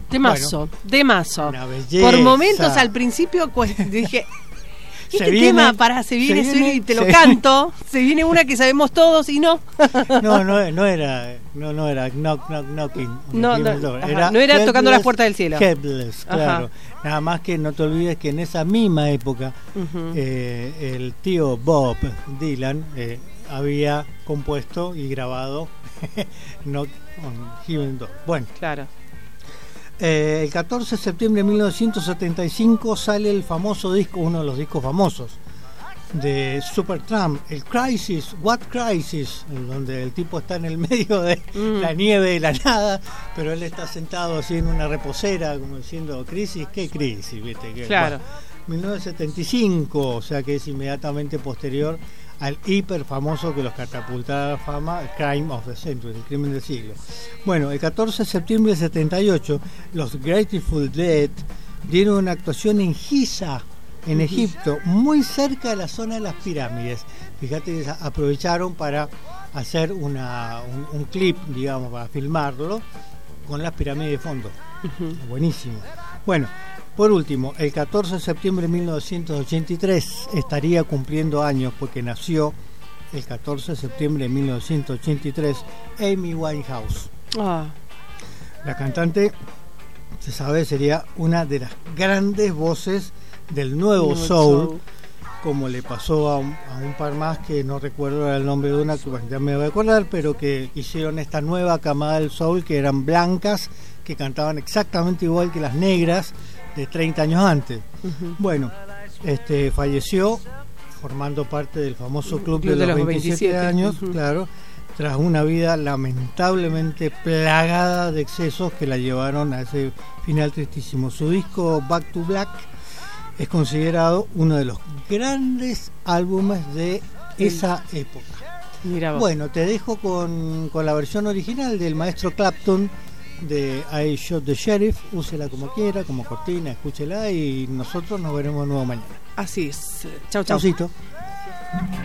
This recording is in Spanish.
Temazo, temazo. Una belleza. Por momentos al principio dije, ¿y este viene, tema? Pará, se viene, y te lo canto. Se viene una que sabemos todos y no. No era knock, knocking. No era tocando las puertas del cielo. Helpless, claro. Ajá. Nada más que no te olvides que en esa misma época el tío Bob Dylan había compuesto y grabado Knock on Heaven's Door. Bueno, claro. El 14 de septiembre de 1975 sale el famoso disco, uno de los discos famosos de Supertramp, el Crisis, What Crisis, donde el tipo está en el medio de la nieve y la nada, pero él está sentado así en una reposera, como diciendo, ¿crisis? ¿Qué crisis? ¿Viste? Claro. Bueno, 1975, o sea que es inmediatamente posterior al hiper famoso que los catapultaba a la fama, Crime of the Century, el crimen del siglo. Bueno, el 14 de septiembre del 78, los Grateful Dead dieron una actuación en Giza, en Egipto, muy cerca de la zona de las pirámides. Fíjate que aprovecharon para hacer un clip, digamos, para filmarlo con las pirámides de fondo. Buenísimo. Bueno, por último, el 14 de septiembre de 1983 estaría cumpliendo años, porque nació el 14 de septiembre de 1983 Amy Winehouse. La cantante, se sabe, sería una de las grandes voces del nuevo soul, como le pasó a un par más que no recuerdo el nombre de una, que ya me voy a acordar, pero que hicieron esta nueva camada del soul, que eran blancas, que cantaban exactamente igual que las negras de 30 años antes. Bueno, falleció formando parte del famoso club de los 27 años, claro, tras una vida lamentablemente plagada de excesos que la llevaron a ese final tristísimo. Su disco Back to Black es considerado uno de los grandes álbumes de esa época. Mira vos. Bueno, te dejo con la versión original del maestro Clapton de I Shot the Sheriff. Úsela como quiera, como cortina, escúchela, y nosotros nos veremos de nuevo mañana. Así es. Chau, chau. Chaucito.